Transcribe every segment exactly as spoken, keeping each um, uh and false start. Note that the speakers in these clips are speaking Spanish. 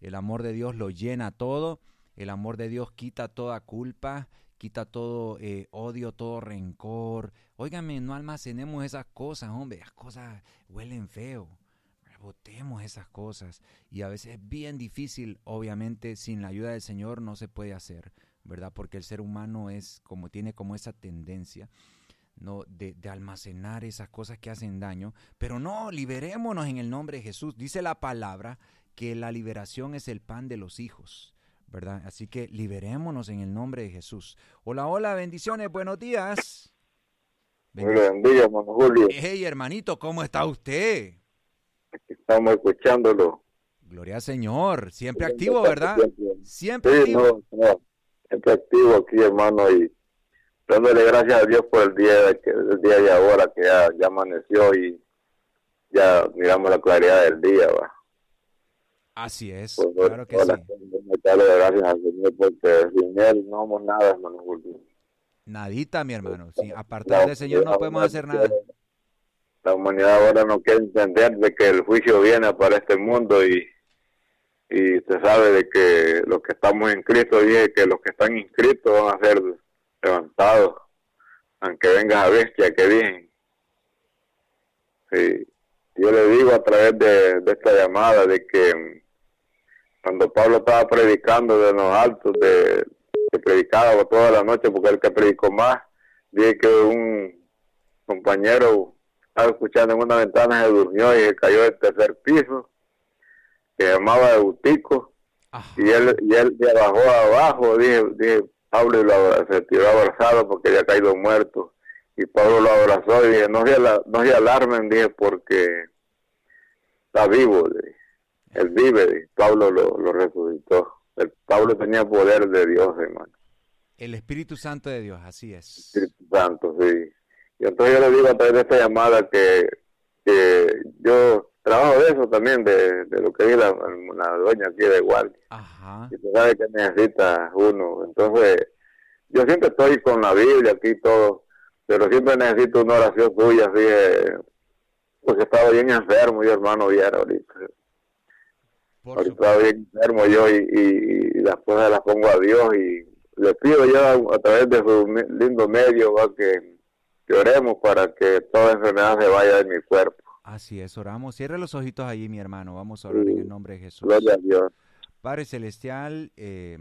El amor de Dios lo llena todo. El amor de Dios quita toda culpa, quita todo eh, odio, todo rencor. Óigame, no almacenemos esas cosas, hombre. Las cosas huelen feo. Botemos esas cosas. Y a veces es bien difícil, obviamente, sin la ayuda del Señor no se puede hacer, ¿verdad? Porque el ser humano es como tiene como esa tendencia, ¿no? De, de almacenar esas cosas que hacen daño. Pero no, liberémonos en el nombre de Jesús. Dice la palabra que la liberación es el pan de los hijos, ¿verdad? Así que liberémonos en el nombre de Jesús. Hola, hola, bendiciones, buenos días. Muy buen día, hermano Julio. Hey, hermanito, ¿cómo está usted? Aquí estamos escuchándolo. Gloria al Señor, siempre activo, ¿verdad? Siempre sí, activo. No, no, siempre activo aquí, hermano, y dándole gracias a Dios por el día de, que, el día de ahora, que ya, ya amaneció y ya miramos la claridad del día, va. Así es, Pues, claro que ahora, sí. darle gracias al Señor porque sin Él no somos nada, hermano Julio. Nadita, mi hermano. Sin apartar del Señor no podemos hacer nada. La humanidad ahora no quiere entender de que el juicio viene para este mundo y y se sabe de que los que estamos en Cristo, dije que los que están inscritos van a ser levantados, aunque venga la bestia que viene. Sí. Yo le digo a través de, de esta llamada de que cuando Pablo estaba predicando de los altos, de que predicaba toda la noche, porque el que predicó más, dije que un compañero estaba escuchando en una ventana, se durmió y se cayó del tercer piso, que se llamaba Eutico, y él, y él se bajó abajo, dije, dije Pablo, y lo, se tiró abrazado porque había caído muerto, y Pablo lo abrazó y dije, no se, no se alarmen, dije, porque está vivo, dije. Él vive, dije. Pablo lo, lo resucitó. El, Pablo tenía poder de Dios, hermano. El Espíritu Santo de Dios, así es. Espíritu Santo, sí. Y entonces yo le digo a través de esta llamada que, que yo trabajo de eso también, de, de lo que dice la, la dueña aquí de Guardia. Ajá. Y se sabe que necesita uno. Entonces, yo siempre estoy con la Biblia aquí y todo, pero siempre necesito una oración suya, así, eh, porque estaba bien enfermo, yo hermano, Viera ahorita. Por ahorita estaba bien enfermo yo y, y, y las cosas las pongo a Dios y le pido yo a, a través de su lindo medio, va, que, que oremos para que toda enfermedad se vaya de mi cuerpo. Así es, oramos. Cierre los ojitos allí, mi hermano. Vamos a orar sí. En el nombre de Jesús. Gloria a Dios. Padre Celestial, eh,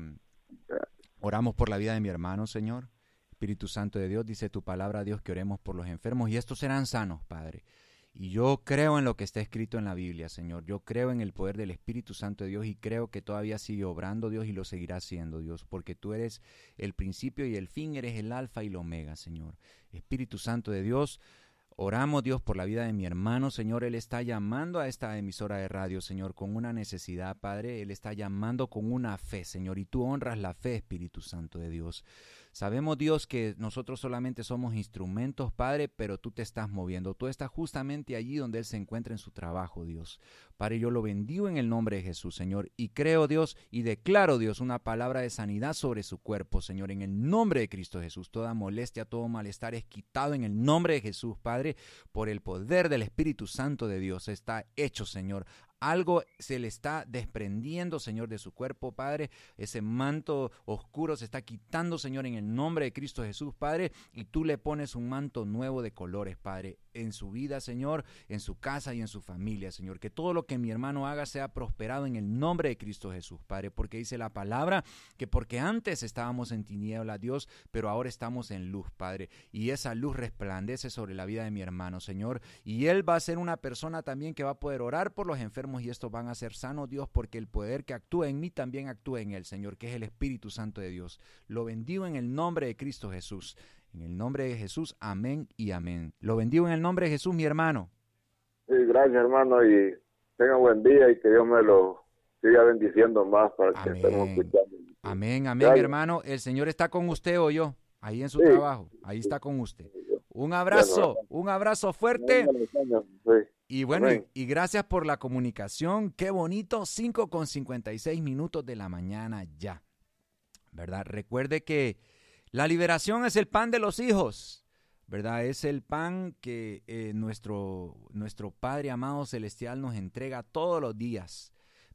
oramos por la vida de mi hermano, Señor. Espíritu Santo de Dios, dice tu palabra, Dios, que oremos por los enfermos y estos serán sanos, Padre. Y yo creo en lo que está escrito en la Biblia, Señor. Yo creo en el poder del Espíritu Santo de Dios y creo que todavía sigue obrando, Dios, y lo seguirá haciendo, Dios, porque tú eres el principio y el fin, eres el alfa y el omega, Señor. Espíritu Santo de Dios, oramos, Dios, por la vida de mi hermano, Señor. Él está llamando a esta emisora de radio, Señor, con una necesidad, Padre. Él está llamando con una fe, Señor, y tú honras la fe, Espíritu Santo de Dios. Sabemos, Dios, que nosotros solamente somos instrumentos, Padre, pero tú te estás moviendo. Tú estás justamente allí donde Él se encuentra en su trabajo, Dios. Padre, yo lo bendigo en el nombre de Jesús, Señor, y creo, Dios, y declaro, Dios, una palabra de sanidad sobre su cuerpo, Señor, en el nombre de Cristo Jesús. Toda molestia, todo malestar es quitado en el nombre de Jesús, Padre, por el poder del Espíritu Santo de Dios. Está hecho, Señor. Algo se le está desprendiendo, Señor, de su cuerpo, Padre. Ese manto oscuro se está quitando, Señor, en el nombre de Cristo Jesús, Padre. Y tú le pones un manto nuevo de colores, Padre, en su vida, Señor, en su casa y en su familia, Señor. Que todo lo que mi hermano haga sea prosperado en el nombre de Cristo Jesús, Padre. Porque dice la palabra que porque antes estábamos en tiniebla, Dios, pero ahora estamos en luz, Padre. Y esa luz resplandece sobre la vida de mi hermano, Señor. Y él va a ser una persona también que va a poder orar por los enfermos y estos van a ser sanos, Dios, porque el poder que actúa en mí también actúa en él, Señor, que es el Espíritu Santo de Dios. Lo bendigo en el nombre de Cristo Jesús. En el nombre de Jesús, amén y amén. Lo bendigo en el nombre de Jesús, mi hermano. Sí, gracias, hermano, y tenga buen día y que Dios me lo siga bendiciendo más para amén. que estemos escuchando. Amén, amén, gracias. Hermano. El Señor está con usted o yo, ahí en su sí. trabajo, ahí está con usted. Un abrazo, bueno, un abrazo fuerte. Sí. Y bueno, y, y gracias por la comunicación. Qué bonito, cinco con cincuenta y seis minutos de la mañana ya, ¿verdad? Recuerde que la liberación es el pan de los hijos, ¿verdad? Es el pan que eh, nuestro, nuestro Padre amado celestial nos entrega todos los días.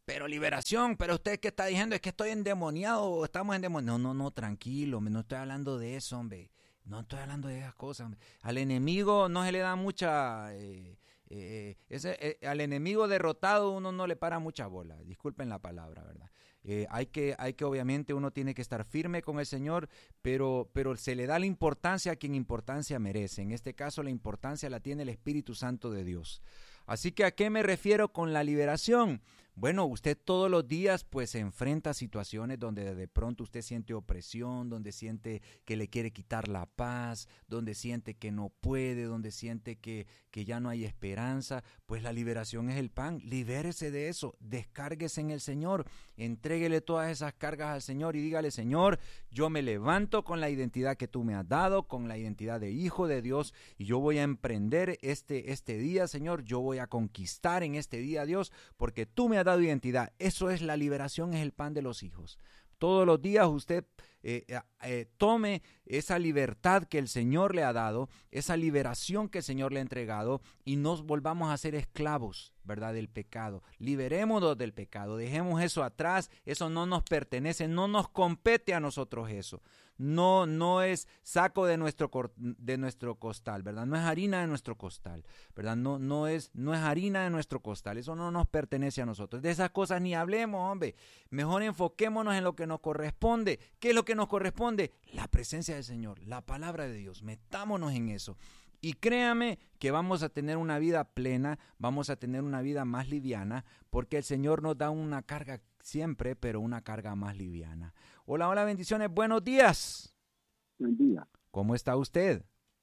pero liberación, pero usted que está diciendo es que estoy endemoniado o estamos endemoniados. No, no, no, tranquilo, hombre, no estoy hablando de eso, hombre. No estoy hablando de esas cosas, hombre. Al enemigo no se le da mucha... Eh, eh, ese, eh, al enemigo derrotado uno no le para mucha bola, disculpen la palabra, ¿verdad? Eh, hay que, hay que obviamente uno tiene que estar firme con el Señor, pero, pero se le da la importancia a quien importancia merece. En este caso la importancia la tiene el Espíritu Santo de Dios. Así que ¿a qué me refiero con la liberación? Bueno, usted todos los días pues se enfrenta a situaciones donde de pronto usted siente opresión, donde siente que le quiere quitar la paz, donde siente que no puede, donde siente que, que ya no hay esperanza. Pues la liberación es el pan. Libérese de eso, descárguese en el Señor, entréguele todas esas cargas al Señor y dígale: Señor, yo me levanto con la identidad que tú me has dado, con la identidad de hijo de Dios, y yo voy a emprender este, este día, Señor, yo voy a conquistar en este día, Dios, porque tú me has dado identidad. Eso es la liberación, es el pan de los hijos. Todos los días usted eh, eh, tome esa libertad que el Señor le ha dado, esa liberación que el Señor le ha entregado, y nos volvamos a ser esclavos, ¿verdad?, del pecado. Liberémonos del pecado, dejemos eso atrás, eso no nos pertenece, no nos compete a nosotros eso. No, no es saco de nuestro, de nuestro costal, ¿verdad? No es harina de nuestro costal, ¿verdad? No, no, es, no es harina de nuestro costal, eso no nos pertenece a nosotros. De esas cosas ni hablemos, hombre. Mejor enfoquémonos en lo que nos corresponde. ¿Qué es lo que nos corresponde? La presencia del Señor, la palabra de Dios. Metámonos en eso. Y créame que vamos a tener una vida plena, vamos a tener una vida más liviana, porque el Señor nos da una carga siempre, pero una carga más liviana. Hola, hola, bendiciones, buenos días. Buen día. ¿Cómo está usted?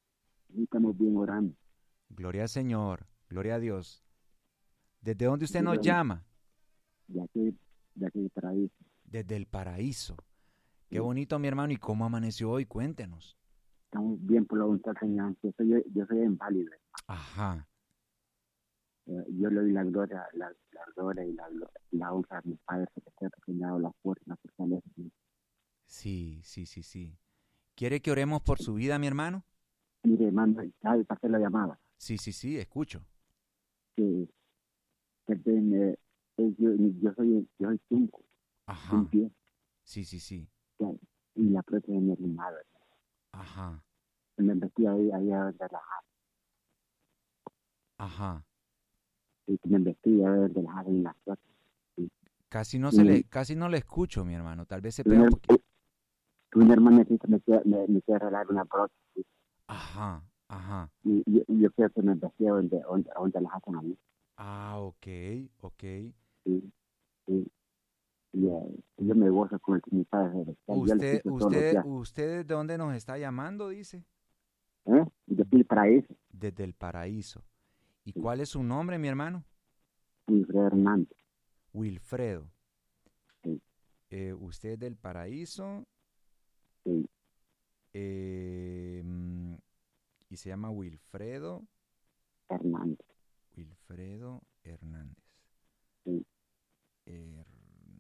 Estamos bien orando. Gloria al Señor, gloria a Dios. ¿Desde dónde usted nos llama? De aquí, de aquí del paraíso. Desde el paraíso. Qué bonito, mi hermano. ¿Y cómo amaneció hoy? Cuéntenos. Estamos bien por la voluntad del Señor. Yo soy, yo soy inválido. Ajá. Eh, yo le doy la gloria, la, la gloria y la, la honra a mis padres que me han dado la fuerza, la fortaleza. Sí, sí, sí, sí. ¿Quiere que oremos por su vida, mi hermano? Mire, hermano, ¿sabe para qué la llamada? Sí, sí, sí, escucho. Que, que eh, yo, yo soy yo soy cinco. Ajá. Un pie. Sí, sí, sí. Y la prótesis de mi hermano. Ajá. Me vestí ahí, ahí a relajar. Ajá. Y me vestí a ver relajar en la suerte. Sí. Casi no se le, casi no le escucho, mi hermano. Tal vez se pega un un poquito. Tu hermana me quiere me, me arreglar una prótesis. Ajá, ajá. Y yo, yo creo que me vestí donde, donde, donde las hacen a mí. Ah, ok, ok. Sí, sí. Y, eh, yo me gozo con el que mi padre es. ¿Usted, usted, ¿Usted de dónde nos está llamando, dice? ¿Eh? Desde el paraíso. Desde el paraíso. ¿Y sí. Cuál es su nombre, mi hermano? Wilfredo Hernández. Wilfredo. Sí. Eh, ¿Usted es del paraíso? Sí. Eh, y se llama Wilfredo Hernández. Wilfredo Hernández. Sí. Hernández.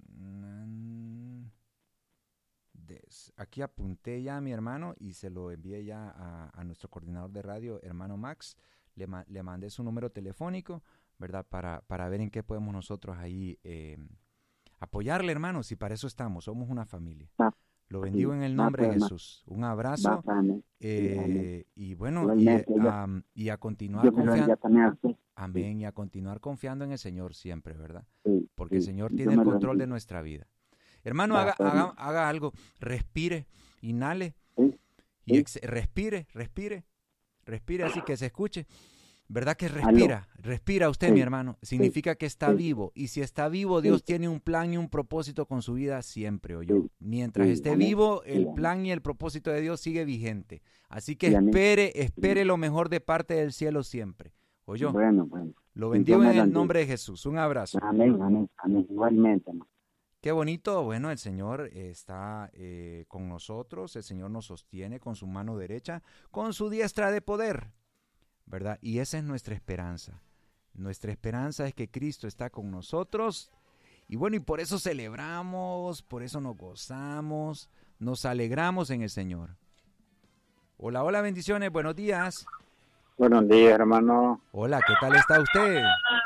Aquí apunté ya a mi hermano y se lo envié ya a, a nuestro coordinador de radio, hermano Max. Le, le mandé su número telefónico, ¿verdad? Para, para ver en qué podemos nosotros ahí eh, apoyarle, hermano, si para eso estamos, somos una familia. Ah. Lo bendigo en el nombre de Jesús. Un abrazo. Eh, y bueno, y, um, y a continuar confiando. Amén. Y a continuar confiando en el Señor siempre, ¿verdad? Porque el Señor tiene el control de nuestra vida. Hermano, haga, haga, haga algo. Respire, inhale. Y ex respire, respire. Respire así que se escuche. ¿Verdad que respira? Respira usted, sí, mi hermano. Significa que está sí. vivo. Y si está vivo, Dios sí. tiene un plan y un propósito con su vida siempre, ¿o yo? Sí. Mientras sí. esté amén. vivo, el sí. plan y el propósito de Dios sigue vigente. Así que sí, espere, espere sí. lo mejor de parte del cielo siempre, ¿o yo? Bueno, bueno. Lo bendigo en el nombre de Jesús. Un abrazo. Amén, amén, amén. Igualmente, amén. Qué bonito. Bueno, el Señor está eh, con nosotros. El Señor nos sostiene con su mano derecha, con su diestra de poder. ¿Verdad? Y esa es nuestra esperanza. Nuestra esperanza es que Cristo está con nosotros. Y bueno, y por eso celebramos, por eso nos gozamos, nos alegramos en el Señor. Hola, hola, bendiciones, buenos días. Buenos días, hermano. Hola, ¿qué tal está usted?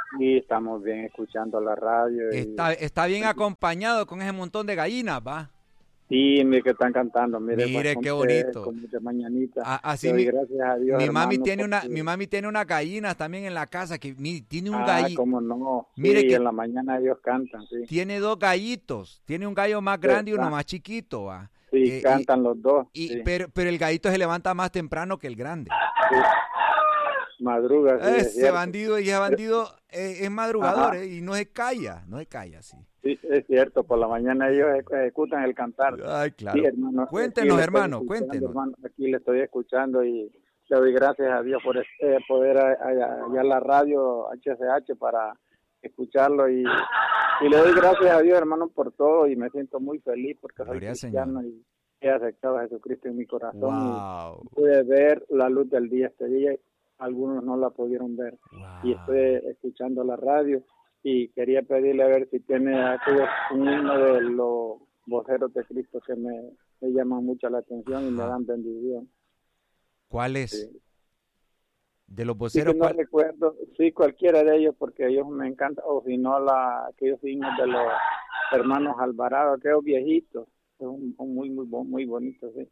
Y estamos bien escuchando la radio. Y... Está, está bien acompañado con ese montón de gallinas, va. Sí, mire que están cantando, mire, mire qué bonito. Como de mañanita. A, así mi, gracias a Dios, mi hermano, mami tiene porque... una, mi mami tiene unas gallinas también en la casa que mire, tiene un ah, gallito. cómo no. Mire sí, que en la mañana ellos cantan, sí. Tiene dos gallitos, tiene un gallo más grande sí, y uno más chiquito, va. Sí, eh, cantan y, los dos. Y, sí. pero, pero el gallito se levanta más temprano que el grande. Sí. Madruga. Sí, ese bandido y ese bandido es, es madrugador eh, y no se calla, no se calla, sí. Sí, es cierto, por la mañana ellos ejecutan el cantar. Ay, claro. Sí, hermano, cuéntenos, hermano, cuéntenos. Hermano, aquí le estoy escuchando y le doy gracias a Dios por este poder hallar la radio H C H para escucharlo y, y le doy gracias a Dios, hermano, por todo y me siento muy feliz porque Gloria soy cristiano Señor. Y he aceptado a Jesucristo en mi corazón. Wow. Y pude ver la luz del día este día. Algunos no la pudieron ver. Wow. Y estoy escuchando la radio y quería pedirle a ver si tiene aquellos un himno de los voceros de Cristo que me, me llaman mucho la atención. Ajá. Y me dan bendición. ¿Cuál es? Sí. De los voceros. Sí, no ¿cuál? Recuerdo, sí, cualquiera de ellos porque ellos me encantan, o si no la, aquellos himnos de los hermanos Alvarado, aquellos viejitos, son muy, muy, muy bonitos, sí.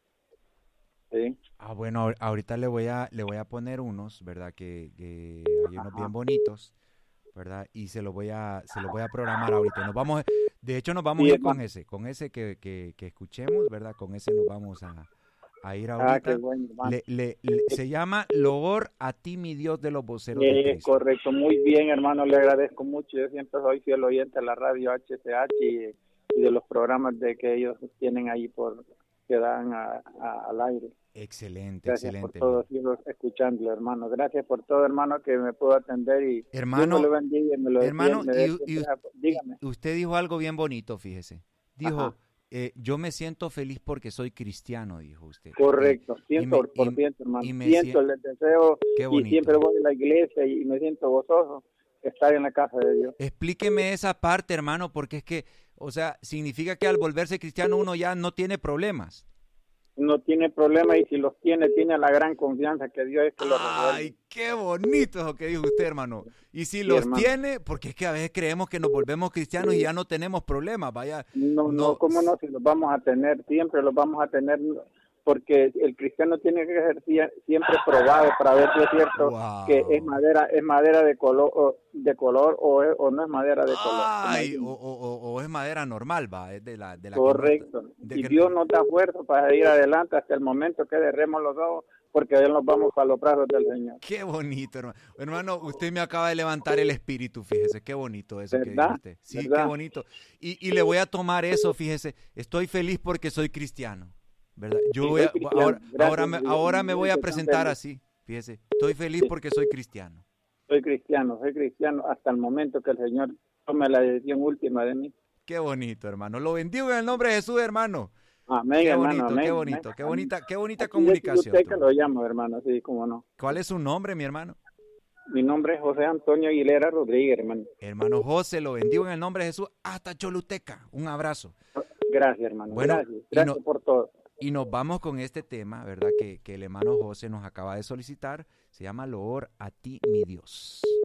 Sí. Ah, bueno, ahorita le voy a le voy a poner unos, ¿verdad? Que, que hay unos Ajá. bien bonitos, ¿verdad? Y se los voy a se los voy a programar ahorita. Nos vamos, de hecho nos vamos sí, a ir con ese, con ese que, que, que escuchemos, ¿verdad? Con ese nos vamos a, a ir ahorita. Ah, qué bueno, le, le, le, se llama Loor a ti, mi Dios de los voceros sí, de Cristo. Correcto, muy bien, hermano, le agradezco mucho. Yo siempre soy fiel oyente a la radio H C H y, y de los programas de que ellos tienen ahí por que dan a, a, al aire. Excelente, gracias excelente. Gracias por todo, sigo escuchándolo, hermano. Gracias por todo, hermano, que me puedo atender y hermano, Dios me lo bendiga y me lo hermano, defiende, y, y, dígame. Y usted dijo algo bien bonito, fíjese. Dijo, eh, yo me siento feliz porque soy cristiano, dijo usted. Correcto, ciento por ciento, hermano. Y me siento el deseo y siempre voy a la iglesia y me siento gozoso de estar en la casa de Dios. Explíqueme esa parte, hermano, porque es que, o sea, significa que al volverse cristiano uno ya no tiene problemas. No tiene problema y si los tiene, tiene la gran confianza que Dios es que los resuelve. Ay, qué bonito eso que dijo usted, hermano. Y si sí, los hermano. tiene, porque es que a veces creemos que nos volvemos cristianos y ya no tenemos problemas, vaya. No, no, no, cómo no, si los vamos a tener, siempre los vamos a tener, porque el cristiano tiene que ser siempre probado para ver si es cierto wow. que es madera, es madera de color, o, de color o, es, o no es madera de color. Ay, o, o, o es madera normal, va, es de la, de la correcto. No, de y que Dios nos da fuerza para ir adelante hasta el momento que derremos los ojos, porque ya nos vamos a los brazos del Señor. Qué bonito, hermano. Hermano, usted me acaba de levantar el espíritu, fíjese, qué bonito eso que dijo usted. Sí, ¿verdad? Qué bonito. Y, y le voy a tomar eso, fíjese, estoy feliz porque soy cristiano. ¿Verdad? Yo voy a, ahora, ahora, me, ahora me voy a presentar así, fíjese, estoy feliz porque soy cristiano. Soy cristiano, soy cristiano hasta el momento que el Señor tome la decisión última de mí. Qué bonito, hermano, lo bendigo en el nombre de Jesús, hermano. Amén, qué hermano, bonito, amén, qué bonito, amén, qué bonita, qué bonita Así comunicación. Usted que lo llamo, hermano, sí, cómo no. ¿Cuál es su nombre, mi hermano? Mi nombre es José Antonio Aguilera Rodríguez, hermano. Hermano José, lo bendigo en el nombre de Jesús hasta Choluteca. Un abrazo. Gracias, hermano, bueno, gracias, gracias no, por todo. Y nos vamos con este tema, ¿verdad? Que, que el hermano José nos acaba de solicitar. Se llama Loor a ti, mi Dios.